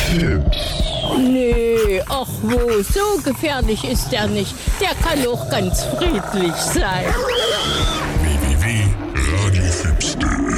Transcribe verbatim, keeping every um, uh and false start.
Nee, ach wo, so gefährlich ist er nicht. Der kann auch ganz friedlich sein.